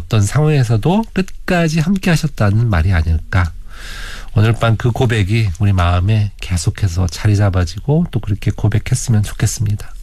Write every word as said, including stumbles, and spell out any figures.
어떤 상황에서도 끝까지 함께 하셨다는 말이 아닐까. 오늘 밤 그 고백이 우리 마음에 계속해서 자리 잡아지고 또 그렇게 고백했으면 좋겠습니다.